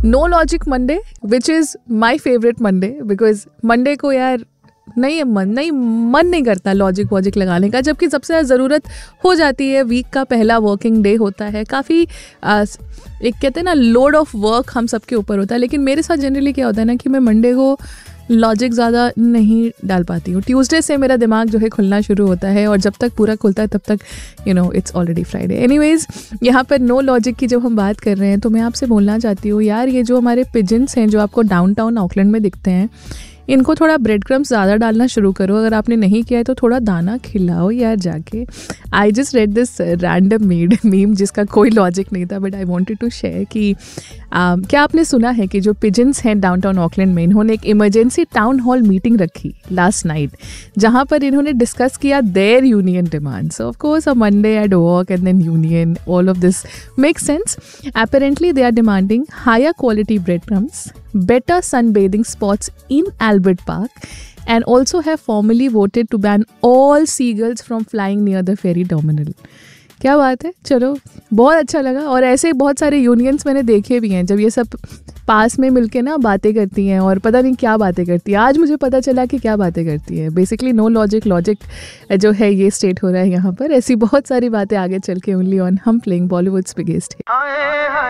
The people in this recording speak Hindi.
No logic Monday which is my favourite Monday, because Monday को यार मन नहीं करता लॉजिक वॉजिक लगाने का, जबकि सबसे ज़्यादा ज़रूरत हो जाती है। वीक का पहला वर्किंग डे होता है, काफ़ी एक कहते हैं ना लोड ऑफ वर्क हम सबके ऊपर होता है। लेकिन मेरे साथ जनरली क्या होता है ना कि मैं मंडे को लॉजिक ज़्यादा नहीं डाल पाती हूँ। ट्यूसडे से मेरा दिमाग जो है खुलना शुरू होता है, और जब तक पूरा खुलता है तब तक इट्स ऑलरेडी फ्राइडे। एनीवेज, यहाँ पर नो लॉजिक की जब हम बात कर रहे हैं तो मैं आपसे बोलना चाहती हूँ यार, ये जो हमारे पिजन्स हैं जो आपको डाउनटाउन ऑकलैंड में दिखते हैं, इनको थोड़ा ब्रेड क्रम्स ज़्यादा डालना शुरू करो। अगर आपने नहीं किया है तो थोड़ा दाना खिलाओ यार जाके। I just read this random meme जिसका कोई लॉजिक नहीं था, but I wanted to share कि क्या आपने सुना है कि जो पिजन्स हैं डाउनटाउन ऑकलैंड में, इन्होंने एक इमरजेंसी टाउन हॉल मीटिंग रखी लास्ट नाइट, जहाँ पर इन्होंने डिस्कस किया there union demands. Of course a Monday at work and then union, all of this makes sense. Apparently they are demanding higher quality breadcrumbs, better sunbathing spots in Albert Park, and also have formally voted to ban all seagulls from flying near the ferry terminal. क्या बात है, चलो बहुत अच्छा लगा। और ऐसे बहुत सारे यूनियंस मैंने देखे भी हैं जब ये सब पास में मिलके ना बातें करती हैं, और पता नहीं क्या बातें करती है। आज मुझे पता चला कि क्या बातें करती है। बेसिकली नो लॉजिक जो है ये स्टेट हो रहा है यहाँ पर। ऐसी बहुत सारी बातें आगे चल के ओनली ऑन हम प्लेइंग बॉलीवुड्स बिगेस्ट हिट।